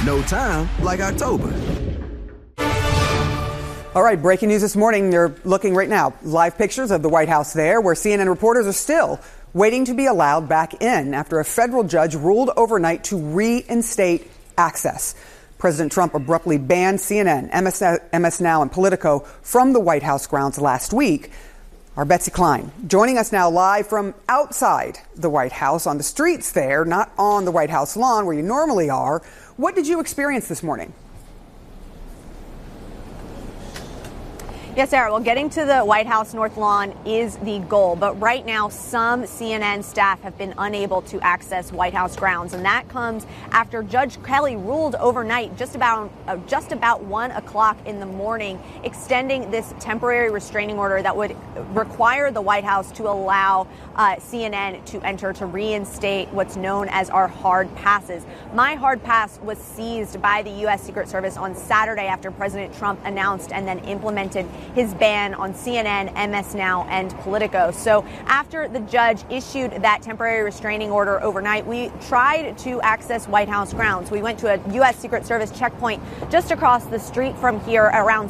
No time like October. All right, breaking news this morning. You're looking right now. Live pictures of the White House there, where CNN reporters are still waiting to be allowed back in after a federal judge ruled overnight to reinstate access. President Trump abruptly banned CNN, MS Now, and Politico from the White House grounds last week. Our Betsy Klein joining us now live from outside the White House on the streets there, not on the White House lawn where you normally are. What did you experience this morning? Yes, Sarah. Well, getting to the White House North Lawn is the goal. But right now, some CNN staff have been unable to access White House grounds. And that comes after Judge Kelly ruled overnight, just about 1 o'clock in the morning, extending this temporary restraining order that would require the White House to allow CNN to enter to reinstate what's known as our hard passes. My hard pass was seized by the U.S. Secret Service on Saturday after President Trump announced and then implemented his ban on CNN, MS Now, and Politico. So after the judge issued that temporary restraining order overnight, we tried to access White House grounds. We went to a U.S. Secret Service checkpoint just across the street from here around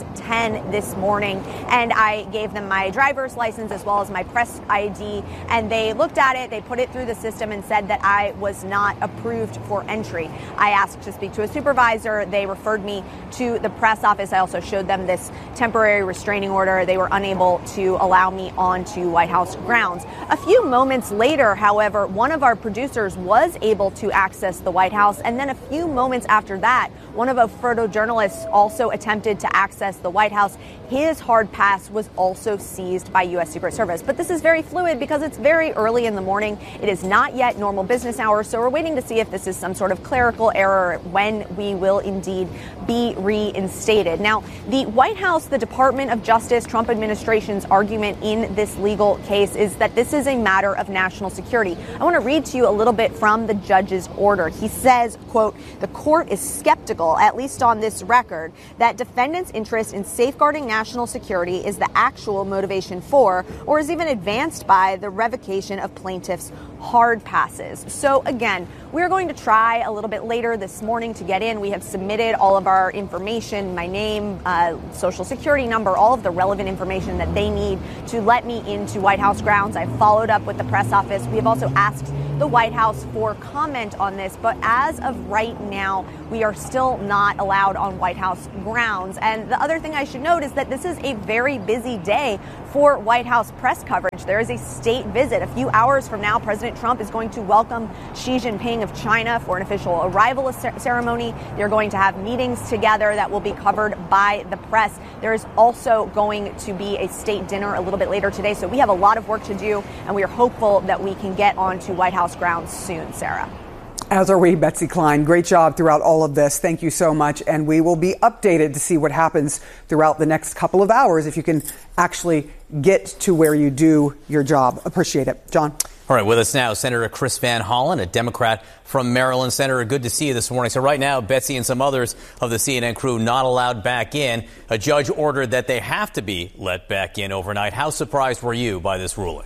6:10 this morning, and I gave them my driver's license as well as my press ID, and they looked at it, they put it through the system and said that I was not approved for entry. I asked to speak to a supervisor. They referred me to the press office. I also showed them this temporary restraining order. They were unable to allow me onto White House grounds. A few moments later, however, one of our producers was able to access the White House. And then a few moments after that, one of our photojournalists also attempted to access the White House. His hard pass was also seized by U.S. Secret Service. But this is very fluid because it's very early in the morning. It is not yet normal business hours. So we're waiting to see if this is some sort of clerical error when we will indeed be reinstated. Now, the White House, the Department of Justice, Trump administration's argument in this legal case is that this is a matter of national security. I want to read to you a little bit from the judge's order. He says, quote, "The court is skeptical, at least on this record, that defendants' interest in safeguarding national security is the actual motivation for, or is even advanced by, the revocation of plaintiffs' hard passes." So again, we're going to try a little bit later this morning to get in. We have submitted all of our information, my name, social security number, all of the relevant information that they need to let me into White House grounds. I've followed up with the press office. We have also asked the White House for comment on this. But as of right now, we are still not allowed on White House grounds. And the other thing I should note is that this is a very busy day for White House press coverage. There is a state visit. A few hours from now, President Trump is going to welcome Xi Jinping of China for an official arrival ceremony. They're going to have meetings together that will be covered by the press. There is also going to be a state dinner a little bit later today. So we have a lot of work to do, and we are hopeful that we can get onto White House grounds soon, Sarah. As are we, Betsy Klein. Great job throughout all of this. Thank you so much. And we will be updated to see what happens throughout the next couple of hours if you can actually get to where you do your job. Appreciate it. John. All right, with us now, Senator Chris Van Hollen, a Democrat from Maryland. Senator, good to see you this morning. So right now, Betsy and some others of the CNN crew not allowed back in. A judge ordered that they have to be let back in overnight. How surprised were you by this ruling?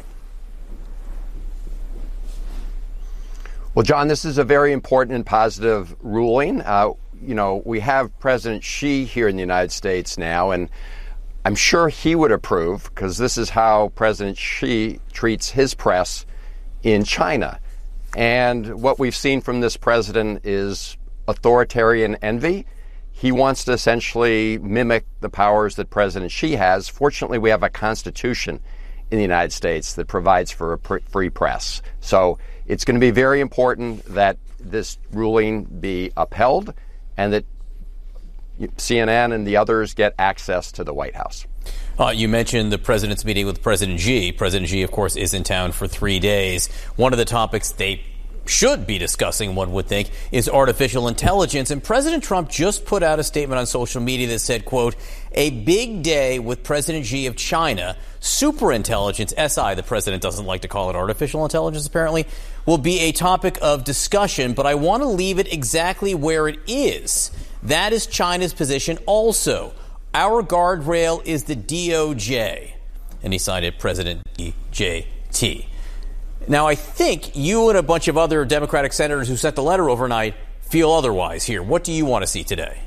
Well, John, this is a very important and positive ruling. We have President Xi here in the United States now, and I'm sure he would approve because this is how President Xi treats his press in China. And what we've seen from this president is authoritarian envy. He wants to essentially mimic the powers that President Xi has. Fortunately, we have a constitution in the United States that provides for a free press. So it's going to be very important that this ruling be upheld and that CNN and the others get access to the White House. You mentioned the president's meeting with President Xi. President Xi, of course, is in town for 3 days. One of the topics they should be discussing, one would think, is artificial intelligence. And President Trump just put out a statement on social media that said, quote, "A big day with President Xi of China. Superintelligence, SI, the president doesn't like to call it artificial intelligence apparently, will be a topic of discussion, but I want to leave it exactly where it is. That is China's position also. Our guardrail is the DOJ." And he signed it President EJT. Now, I think you and a bunch of other Democratic senators who sent the letter overnight feel otherwise here. What do you want to see today?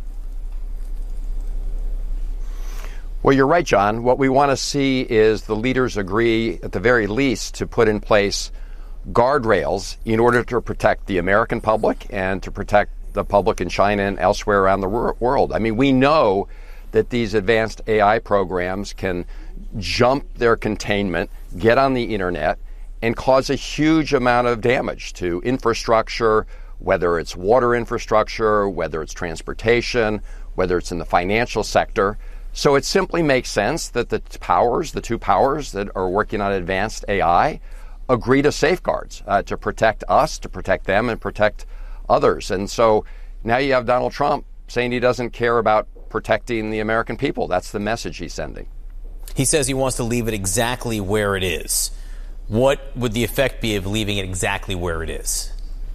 Well, you're right, John. What we want to see is the leaders agree, at the very least, to put in place guardrails in order to protect the American public and to protect the public in China and elsewhere around the world. I mean, we know that these advanced AI programs can jump their containment, get on the internet, and cause a huge amount of damage to infrastructure, whether it's water infrastructure, whether it's transportation, whether it's in the financial sector. So it simply makes sense that the two powers that are working on advanced AI, agree to safeguards to protect us, to protect them, and protect others. And so now you have Donald Trump saying he doesn't care about protecting the American people. That's the message he's sending. He says he wants to leave it exactly where it is. What would the effect be of leaving it exactly where it is?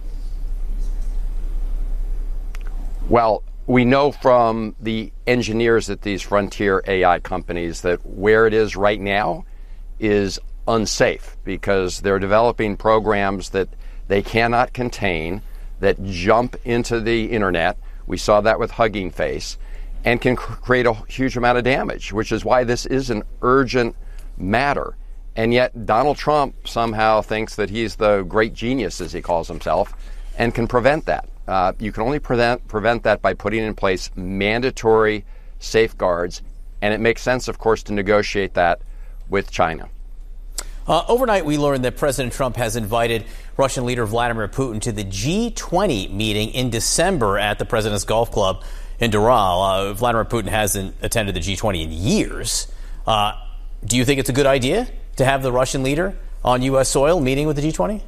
Well, we know from the engineers at these frontier AI companies that where it is right now is unsafe because they're developing programs that they cannot contain that jump into the internet. We saw that with Hugging Face, and can create a huge amount of damage, which is why this is an urgent matter. And yet Donald Trump somehow thinks that he's the great genius, as he calls himself, and can prevent that. You can only prevent that by putting in place mandatory safeguards, and it makes sense, of course, to negotiate that with China. Overnight, we learned that President Trump has invited Russian leader Vladimir Putin to the G20 meeting in December at the President's Golf Club in Doral. Vladimir Putin hasn't attended the G20 in years. Do you think it's a good idea to have the Russian leader on U.S. soil meeting with the G20?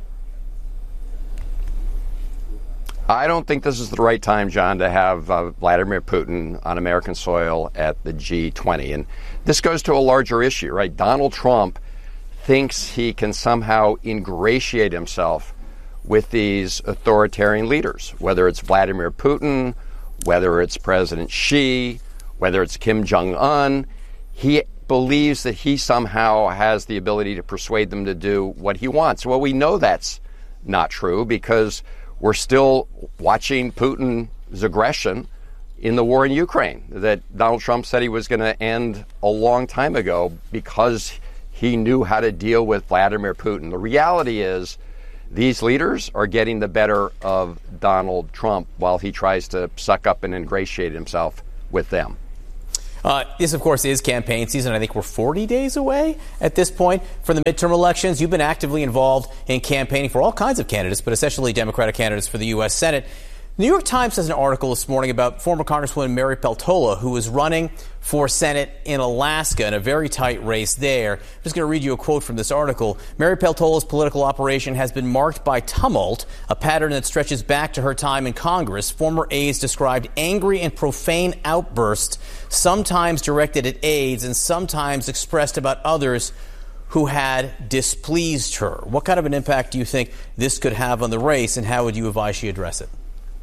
I don't think this is the right time, John, to have Vladimir Putin on American soil at the G20. And this goes to a larger issue, right? Donald Trump thinks he can somehow ingratiate himself with these authoritarian leaders, whether it's Vladimir Putin, whether it's President Xi, whether it's Kim Jong-un. He believes that he somehow has the ability to persuade them to do what he wants. Well, we know that's not true because we're still watching Putin's aggression in the war in Ukraine that Donald Trump said he was going to end a long time ago because he knew how to deal with Vladimir Putin. The reality is these leaders are getting the better of Donald Trump while he tries to suck up and ingratiate himself with them. This, of course, is campaign season. I think we're 40 days away at this point from the midterm elections. You've been actively involved in campaigning for all kinds of candidates, but essentially Democratic candidates for the U.S. Senate. The New York Times has an article this morning about former Congresswoman Mary Peltola, who is running for Senate in Alaska in a very tight race there. I'm just going to read you a quote from this article. Mary Peltola's political operation has been marked by tumult, a pattern that stretches back to her time in Congress. Former aides described angry and profane outbursts, sometimes directed at aides and sometimes expressed about others who had displeased her. What kind of an impact do you think this could have on the race, and how would you advise she address it?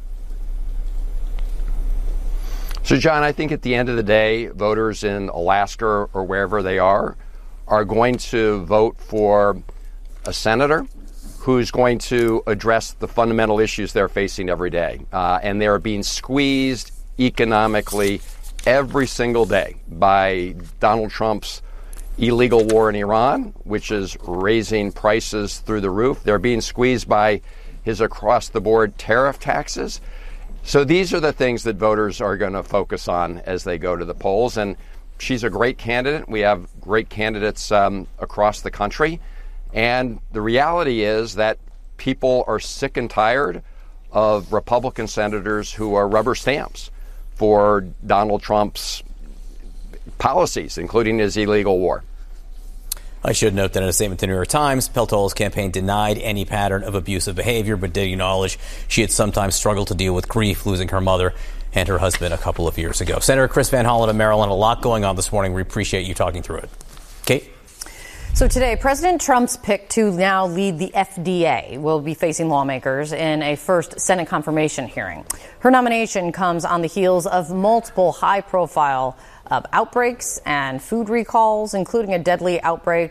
So, John, I think at the end of the day, voters in Alaska or wherever they are going to vote for a senator who's going to address the fundamental issues they're facing every day. And they're being squeezed economically every single day by Donald Trump's illegal war in Iran, which is raising prices through the roof. They're being squeezed by his across-the-board tariff taxes. So these are the things that voters are going to focus on as they go to the polls. And she's a great candidate. We have great candidates across the country. And the reality is that people are sick and tired of Republican senators who are rubber stamps for Donald Trump's policies, including his illegal war. I should note that in a statement to the New York Times, Peltola's campaign denied any pattern of abusive behavior, but did acknowledge she had sometimes struggled to deal with grief, losing her mother and her husband a couple of years ago. Senator Chris Van Hollen of Maryland, a lot going on this morning. We appreciate you talking through it. Kate? So today, President Trump's pick to now lead the FDA will be facing lawmakers in a first Senate confirmation hearing. Her nomination comes on the heels of multiple high-profile outbreaks and food recalls, including a deadly outbreak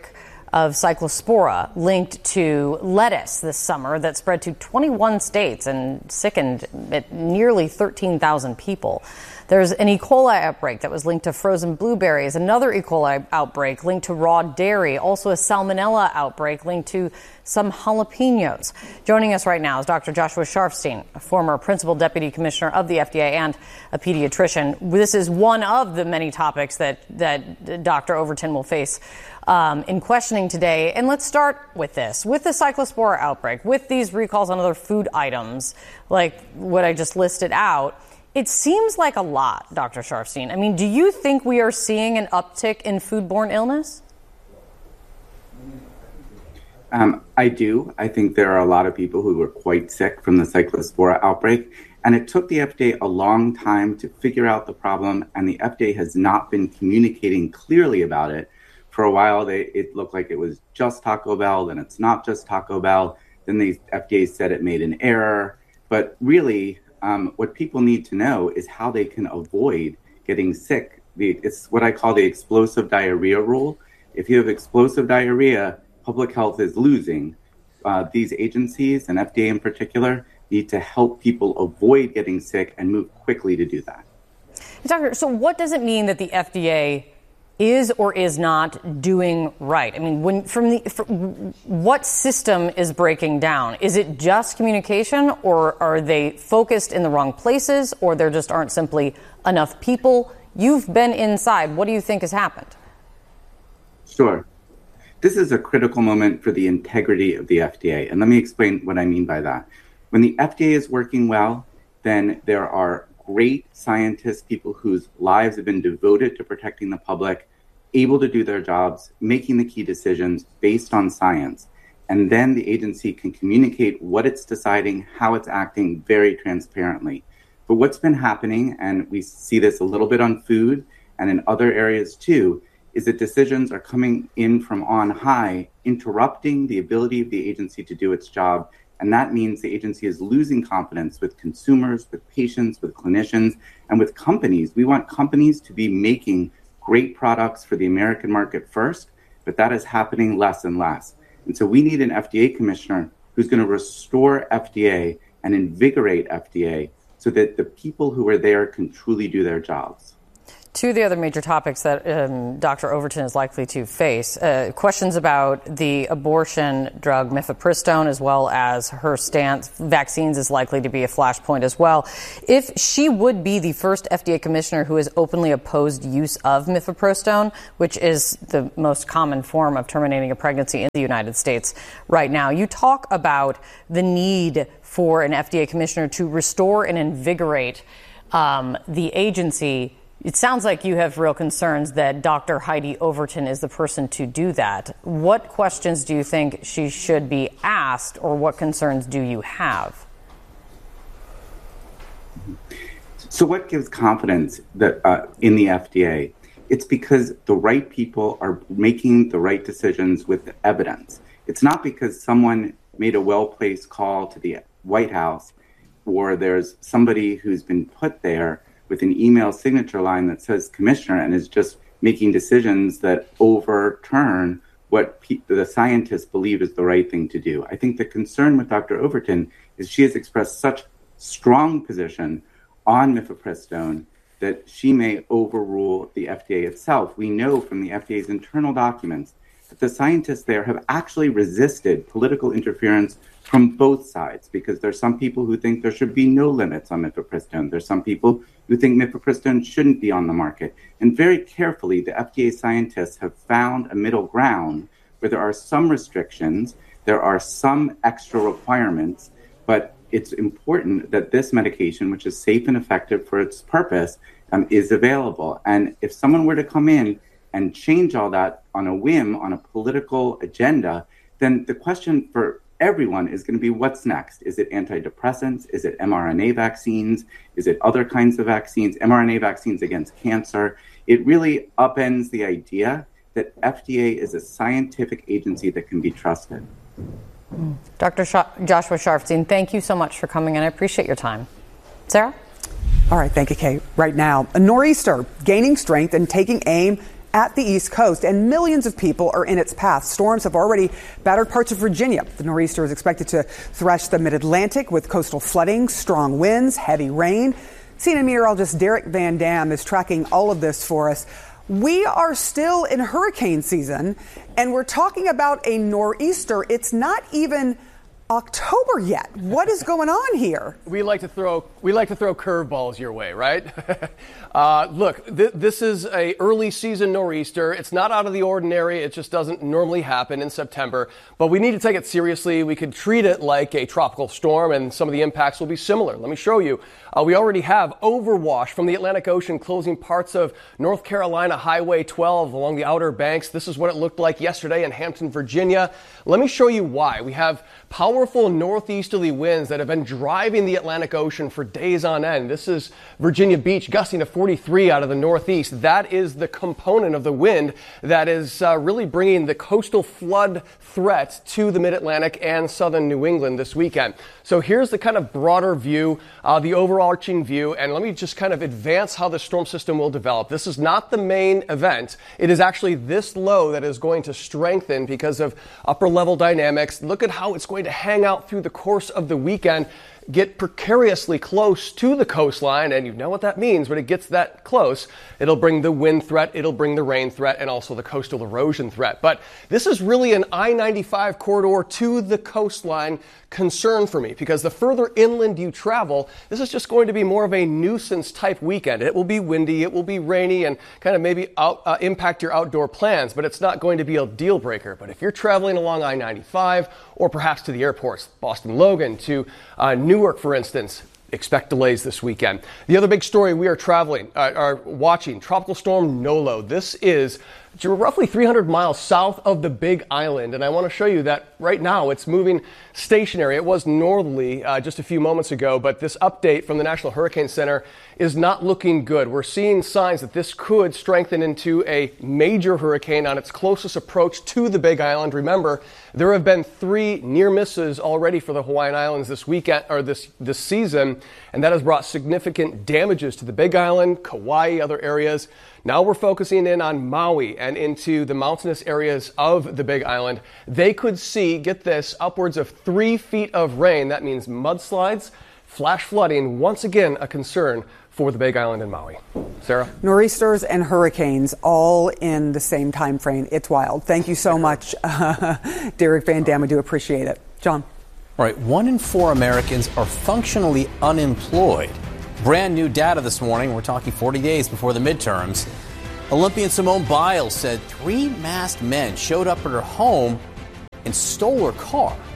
of Cyclospora linked to lettuce this summer that spread to 21 states and sickened nearly 13,000 people. There's an E. coli outbreak that was linked to frozen blueberries, another E. coli outbreak linked to raw dairy, also a salmonella outbreak linked to some jalapenos. Joining us right now is Dr. Joshua Sharfstein, a former principal deputy commissioner of the FDA and a pediatrician. This is one of the many topics that Dr. Overton will face in questioning today. And let's start with this. With the Cyclospora outbreak, with these recalls on other food items, like what I just listed out, it seems like a lot, Dr. Sharfstein. I mean, do you think we are seeing an uptick in foodborne illness? I do. I think there are a lot of people who were quite sick from the Cyclospora outbreak, and it took the FDA a long time to figure out the problem, and the FDA has not been communicating clearly about it. For a while, it looked like it was just Taco Bell, then it's not just Taco Bell, then the FDA said it made an error, but really, what people need to know is how they can avoid getting sick. It's what I call the explosive diarrhea rule. If you have explosive diarrhea, public health is losing. These agencies, and FDA in particular, need to help people avoid getting sick and move quickly to do that. Doctor, so what does it mean that the FDA is or is not doing right? I mean, what system is breaking down? Is it just communication, or are they focused in the wrong places, or there just aren't simply enough people? You've been inside. What do you think has happened? Sure. This is a critical moment for the integrity of the FDA. And let me explain what I mean by that. When the FDA is working well, then there are great scientists, people whose lives have been devoted to protecting the public, able to do their jobs, making the key decisions based on science. And then the agency can communicate what it's deciding, how it's acting very transparently. But what's been happening, and we see this a little bit on food and in other areas too, is that decisions are coming in from on high, interrupting the ability of the agency to do its job. And that means the agency is losing confidence with consumers, with patients, with clinicians, and with companies. We want companies to be making great products for the American market first, but that is happening less and less. And so we need an FDA commissioner who's going to restore FDA and invigorate FDA so that the people who are there can truly do their jobs. Two of the other major topics that Dr. Overton is likely to face, questions about the abortion drug mifepristone, as well as her stance. Vaccines is likely to be a flashpoint as well. If she would be the first FDA commissioner who has openly opposed use of mifepristone, which is the most common form of terminating a pregnancy in the United States right now, you talk about the need for an FDA commissioner to restore and invigorate the agency. It sounds like you have real concerns that Dr. Heidi Overton is the person to do that. What questions do you think she should be asked, or what concerns do you have? So what gives confidence that in the FDA? It's because the right people are making the right decisions with evidence. It's not because someone made a well-placed call to the White House, or there's somebody who's been put there with an email signature line that says commissioner and is just making decisions that overturn what the scientists believe is the right thing to do. I think the concern with Dr. Overton is she has expressed such strong position on mifepristone that she may overrule the FDA itself. We know from the FDA's internal documents that the scientists there have actually resisted political interference from both sides, because there's some people who think there should be no limits on mifepristone. There's some people who think mifepristone shouldn't be on the market. And very carefully, the FDA scientists have found a middle ground where there are some restrictions, there are some extra requirements, but it's important that this medication, which is safe and effective for its purpose, is available. And if someone were to come in and change all that on a whim, on a political agenda, then the question for everyone is going to be, what's next? Is it antidepressants? Is it mRNA vaccines? Is it other kinds of vaccines? mRNA vaccines against cancer? It really upends the idea that FDA is a scientific agency that can be trusted. Dr. Joshua Sharfstein, thank you so much for coming in. I appreciate your time. Sarah? All right, thank you, Kate. Right now, a nor'easter gaining strength and taking aim at the East Coast, and millions of people are in its path. Storms have already battered parts of Virginia. The nor'easter is expected to thresh the mid-Atlantic with coastal flooding, strong winds, heavy rain. CNN meteorologist Derek Van Dam is tracking all of this for us. We are still in hurricane season, and we're talking about a nor'easter. It's not even October yet. What is going on here? We like to throw curveballs your way, right? Look, this is a early season nor'easter. It's not out of the ordinary. It just doesn't normally happen in September. But we need to take it seriously. We could treat it like a tropical storm, and some of the impacts will be similar. Let me show you. We already have overwash from the Atlantic Ocean closing parts of North Carolina Highway 12 along the Outer Banks. This is what it looked like yesterday in Hampton, Virginia. Let me show you why. We have powerful northeasterly winds that have been driving the Atlantic Ocean for days on end. This is Virginia Beach gusting to 43 out of the northeast. That is the component of the wind that is really bringing the coastal flood threat to the mid-Atlantic and southern New England this weekend. So here's the kind of broader view, the overarching view, and let me just kind of advance how the storm system will develop. This is not the main event. It is actually this low that is going to strengthen because of upper level dynamics. Look at how it's going to hang out through the course of the weekend, get precariously close to the coastline, and you know what that means. When it gets that close, it'll bring the wind threat, it'll bring the rain threat, and also the coastal erosion threat. But this is really an I-95 corridor to the coastline concern for me, because the further inland you travel, this is just going to be more of a nuisance type weekend. It will be windy, it will be rainy, and kind of maybe impact your outdoor plans, but it's not going to be a deal breaker. But if you're traveling along I-95 or perhaps to the airports, Boston Logan to Newark, for instance, expect delays this weekend. The other big story we are watching, Tropical Storm Nolo. This is roughly 300 miles south of the Big Island, and I want to show you that right now it's moving stationary. It was northerly just a few moments ago, but this update from the National Hurricane Center is not looking good. We're seeing signs that this could strengthen into a major hurricane on its closest approach to the Big Island. Remember, there have been 3 near misses already for the Hawaiian Islands this weekend or this season, and that has brought significant damages to the Big Island, Kauai, other areas. Now we're focusing in on Maui and into the mountainous areas of the Big Island. They could see, get this, upwards of 3 feet of rain. That means mudslides, flash flooding, once again a concern for the Big Island and Maui. Sarah? Nor'easters and hurricanes all in the same time frame. It's wild. Thank you so much, Derek Van Dam. I do appreciate it. John? All right, 1 in 4 Americans are functionally unemployed. Brand new data this morning. We're talking 40 days before the midterms. Olympian Simone Biles said 3 masked men showed up at her home and stole her car.